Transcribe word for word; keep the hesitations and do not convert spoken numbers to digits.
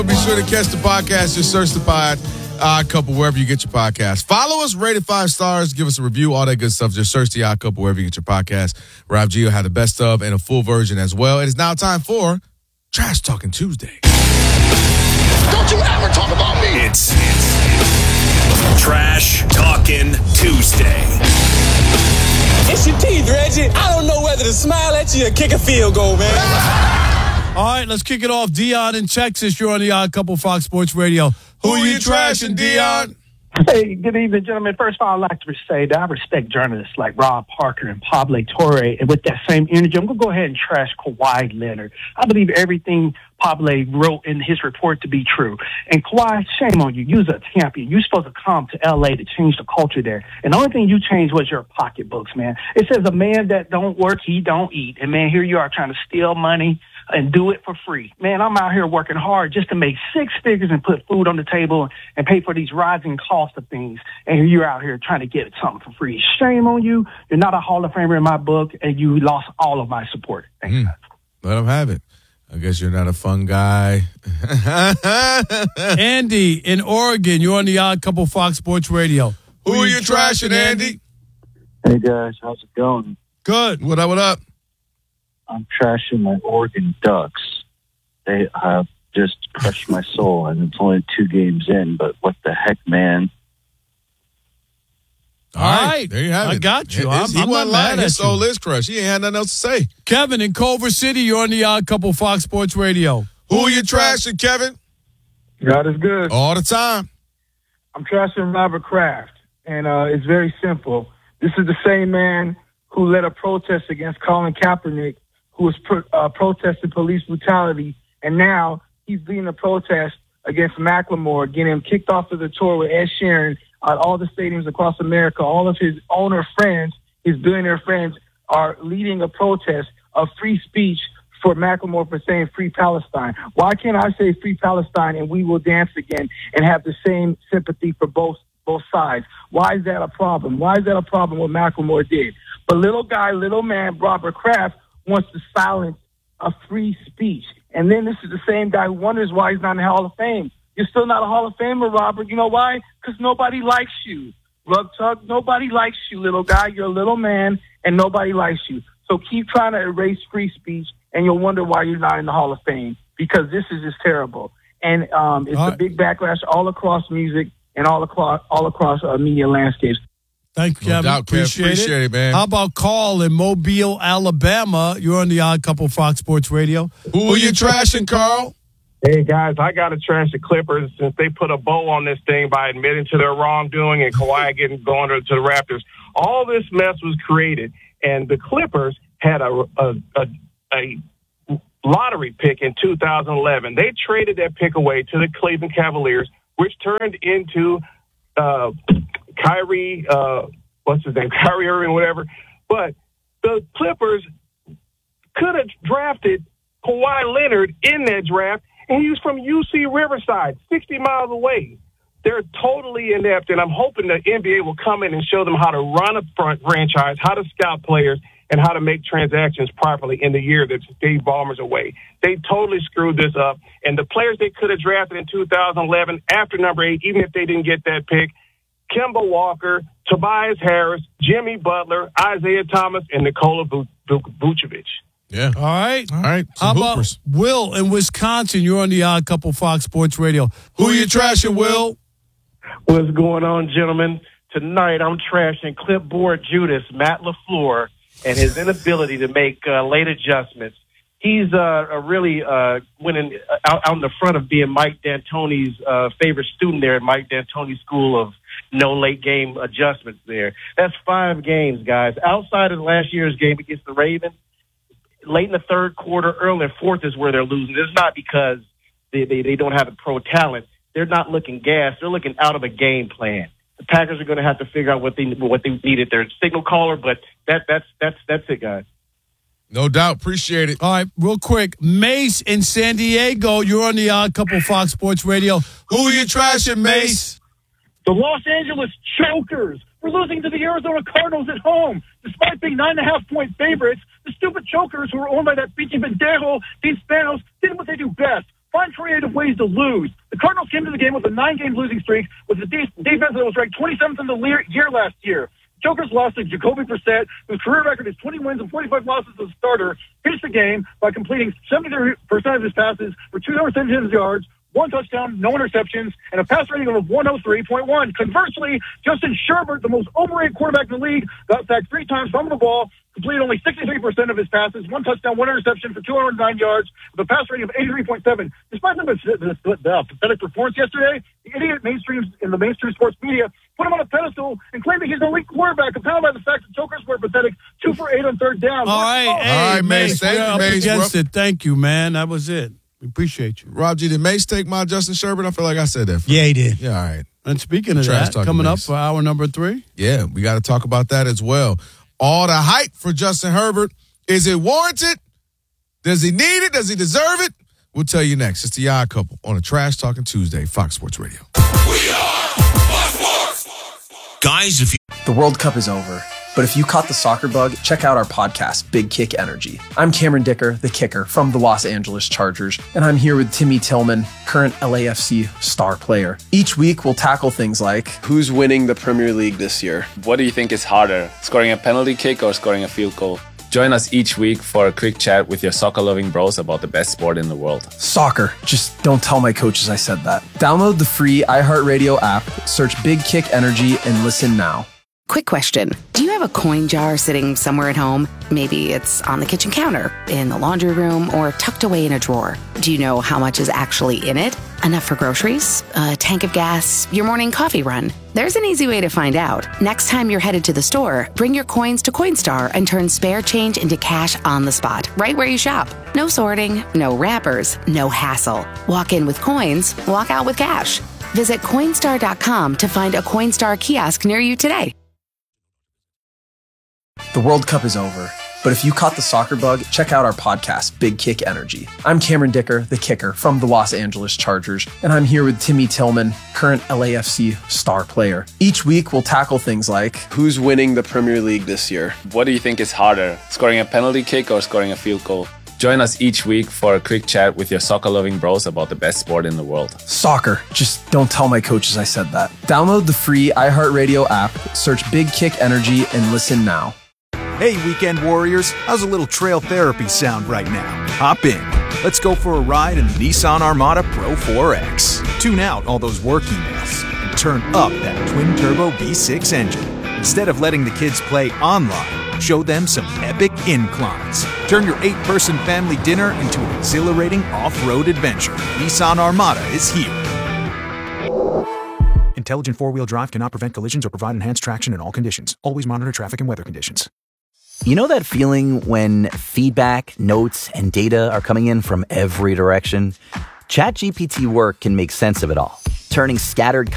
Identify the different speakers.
Speaker 1: Be sure to catch the podcast. Just search the pod, Odd Couple, wherever you get your podcast. Follow us, rate it five stars, give us a review, all that good stuff. Just search the Odd Couple wherever you get your podcast. Rob G will have the best of and a full version as well. It is now time for Trash Talking Tuesday.
Speaker 2: Don't you ever talk about me.
Speaker 3: It's, it's Trash Talking Tuesday.
Speaker 4: It's your teeth, Reggie. I don't know whether to smile at you or kick a field goal, man.
Speaker 5: All right, let's kick it off. Dion in Texas, you're on the Odd Couple Fox Sports Radio. Who, Who are you trashing, Dion?
Speaker 6: Hey, good evening, gentlemen. First of all, I'd like to say that I respect journalists like Rob Parker and Pablo Torre, and with that same energy, I'm going to go ahead and trash Kawhi Leonard. I believe everything Pablo wrote in his report to be true. And Kawhi, shame on you. You're a champion. You're supposed to come to L A to change the culture there. And the only thing you changed was your pocketbooks, man. It says a man that don't work, he don't eat. And, man, here you are trying to steal money and do it for free. Man, I'm out here working hard just to make six figures and put food on the table and pay for these rising costs of things. And you're out here trying to get something for free. Shame on you. You're not a Hall of Famer in my book, and you lost all of my support. Thanks,
Speaker 1: mm.
Speaker 6: guys.
Speaker 1: Let him have it. I guess you're not a fun guy.
Speaker 5: Andy in Oregon, you're on the Odd Couple Fox Sports Radio.
Speaker 1: Who, Who are you trashing, Andy?
Speaker 7: Hey, guys. How's it going?
Speaker 1: Good. What up, what up?
Speaker 7: I'm trashing my Oregon Ducks. They have just crushed my soul, and it's only two games in, but what the heck, man?
Speaker 1: All right. There you have
Speaker 5: I
Speaker 1: it.
Speaker 5: I got you.
Speaker 1: His,
Speaker 5: I'm,
Speaker 1: he
Speaker 5: I'm
Speaker 1: wasn't
Speaker 5: not
Speaker 1: lying.
Speaker 5: mad
Speaker 1: His
Speaker 5: at you.
Speaker 1: soul is crushed. He ain't had nothing else to say.
Speaker 5: Kevin in Culver City, you're on the Odd Couple Fox Sports Radio.
Speaker 1: Who are you trashing, Kevin?
Speaker 8: God is good.
Speaker 1: All the time.
Speaker 8: I'm trashing Robert Kraft, and uh, it's very simple. This is the same man who led a protest against Colin Kaepernick, who was pro- uh, protesting police brutality, and now he's leading a protest against Macklemore, getting him kicked off of the tour with Ed Sheeran at all the stadiums across America. All of his owner friends, his billionaire friends, are leading a protest of free speech for Macklemore for saying free Palestine. Why can't I say free Palestine and we will dance again and have the same sympathy for both both sides? Why is that a problem? Why is that a problem what Macklemore did? But little guy, little man, Robert Kraft, wants to silence a free speech. And then this is the same guy who wonders why he's not in the Hall of Fame. You're still not a Hall of Famer, Robert. You know why? Because nobody likes you. Rug Tug, nobody likes you, little guy. You're a little man, and nobody likes you. So keep trying to erase free speech, and you'll wonder why you're not in the Hall of Fame, because this is just terrible. And um, it's all a big backlash all across music and all across all across uh, media landscapes.
Speaker 5: Thank you,
Speaker 1: No
Speaker 5: Kevin.
Speaker 1: doubt, Kev.
Speaker 5: Appreciate,
Speaker 1: Appreciate
Speaker 5: it.
Speaker 1: it, man.
Speaker 5: How about Carl in Mobile, Alabama? You're on the Odd Couple Fox Sports Radio.
Speaker 1: Who are you trashing, Carl?
Speaker 9: Hey, guys, I got to trash the Clippers since they put a bow on this thing by admitting to their wrongdoing and Kawhi getting going to, to the Raptors. All this mess was created, and the Clippers had a, a, a, a lottery pick in two thousand eleven. They traded that pick away to the Cleveland Cavaliers, which turned into uh, Kyrie, uh, what's his name, Kyrie Irving, whatever. But the Clippers could have drafted Kawhi Leonard in that draft, and he was from U C Riverside, sixty miles away. They're totally inept, and I'm hoping the N B A will come in and show them how to run a front franchise, how to scout players, and how to make transactions properly in the year that Steve Ballmer's away. They totally screwed this up, and the players they could have drafted in two thousand eleven after number eight, even if they didn't get that pick, Kemba Walker, Tobias Harris, Jimmy Butler, Isaiah Thomas, and Nikola Vucevic.
Speaker 1: Yeah.
Speaker 5: All right.
Speaker 1: All right.
Speaker 5: How
Speaker 1: Some
Speaker 5: about
Speaker 1: hoopers.
Speaker 5: Will in Wisconsin? You're on the Odd Couple Fox Sports Radio.
Speaker 1: Who are you trashing, Will?
Speaker 10: What's going on, gentlemen? Tonight I'm trashing clipboard Judas, Matt LaFleur, and his inability to make uh, late adjustments. He's uh, a really uh, winning out, out in the front of being Mike D'Antoni's uh, favorite student there at Mike D'Antoni's School of No Late Game Adjustments there. That's five games, guys. Outside of last year's game against the Ravens, late in the third quarter, early in the fourth is where they're losing. It's not because they, they, they don't have the pro talent. They're not looking gas. They're looking out of a game plan. The Packers are going to have to figure out what they what they needed their signal caller, but that that's that's that's it, guys.
Speaker 1: No doubt. Appreciate it.
Speaker 5: All right, real quick. Mace in San Diego. You're on the Odd Couple Fox Sports Radio.
Speaker 1: Who are you trashing, Mace?
Speaker 11: The Los Angeles Chokers. We're losing to the Arizona Cardinals at home. Despite being nine and a half point favorites, the stupid Chokers who were owned by that Pinche Pendejo, Dean Spanos, did what they do best. Find creative ways to lose. The Cardinals came to the game with a nine-game losing streak with a de- defense that was ranked twenty-seventh in the le- year last year. Jokers lost to Jacoby Brissett, whose career record is twenty wins and forty-five losses as a starter, finished the game by completing seventy-three percent of his passes for two hundred seventeen yards, one touchdown, no interceptions, and a pass rating of one oh three point one. Conversely, Justin Herbert, the most overrated quarterback in the league, got sacked three times, fumbled the ball, completed only sixty-three percent of his passes, one touchdown, one interception for two hundred nine yards, with a pass rating of eighty-three point seven. Despite the, the, the, the pathetic performance yesterday, the idiot mainstream in the mainstream sports media put him on a pedestal and claimed that he's an elite quarterback, compounded by the fact that Jokers were pathetic, two for eight on third down.
Speaker 5: All right,
Speaker 1: All
Speaker 5: hey,
Speaker 1: right, Mace. Thank you,
Speaker 5: up
Speaker 1: Mace.
Speaker 5: against it. Thank you, man. That was it. We appreciate you.
Speaker 1: Rob G, did Mace take my Justin Herbert? I feel like I said that.
Speaker 12: Yeah, he did.
Speaker 1: Yeah, all right.
Speaker 5: And speaking of
Speaker 1: Trash
Speaker 5: that,
Speaker 1: talking
Speaker 5: coming up
Speaker 1: Mace.
Speaker 5: for hour number three.
Speaker 1: Yeah, we got to talk about that as well. All the hype for Justin Herbert. Is it warranted? Does he need it? Does he deserve it? We'll tell you next. It's the Odd Couple on a Trash Talking Tuesday, Fox Sports Radio.
Speaker 3: We are Fox Sports. Guys, if you...
Speaker 13: The World Cup is over, but if you caught the soccer bug, check out our podcast, Big Kick Energy. I'm Cameron Dicker, the kicker from the Los Angeles Chargers, and I'm here with Timmy Tillman, current L A F C star player. Each week, we'll tackle things like,
Speaker 14: who's winning the Premier League this year? What do you think is harder, scoring a penalty kick or scoring a field goal? Join us each week for a quick chat with your soccer-loving bros about the best sport in the world.
Speaker 13: Soccer. Just don't tell my coaches I said that. Download the free iHeartRadio app, search Big Kick Energy, and listen now.
Speaker 15: Quick question. Do you have a coin jar sitting somewhere at home? Maybe it's on the kitchen counter, in the laundry room, or tucked away in a drawer. Do you know how much is actually in it? Enough for groceries? A tank of gas? Your morning coffee run? There's an easy way to find out. Next time you're headed to the store, bring your coins to Coinstar and turn spare change into cash on the spot, right where you shop. No sorting, no wrappers, no hassle. Walk in with coins, walk out with cash. Visit Coinstar dot com to find a Coinstar kiosk near you today.
Speaker 13: The World Cup is over, but if you caught the soccer bug, check out our podcast, Big Kick Energy. I'm Cameron Dicker, the kicker from the Los Angeles Chargers, and I'm here with Timmy Tillman, current L A F C star player. Each week, we'll tackle things like,
Speaker 14: who's winning the Premier League this year? What do you think is harder, scoring a penalty kick or scoring a field goal? Join us each week for a quick chat with your soccer-loving bros about the best sport in the world.
Speaker 13: Soccer. Just don't tell my coaches I said that. Download the free iHeartRadio app, search Big Kick Energy, and listen now.
Speaker 16: Hey, weekend warriors, how's a little trail therapy sound right now? Hop in. Let's go for a ride in the Nissan Armada Pro four X. Tune out all those work emails and turn up that twin-turbo V six engine. Instead of letting the kids play online, show them some epic inclines. Turn your eight-person family dinner into an exhilarating off-road adventure. Nissan Armada is here. Intelligent four-wheel drive cannot prevent collisions or provide enhanced traction in all conditions. Always monitor traffic and weather conditions.
Speaker 17: You know that feeling when feedback, notes, and data are coming in from every direction? ChatGPT Work can make sense of it all, turning scattered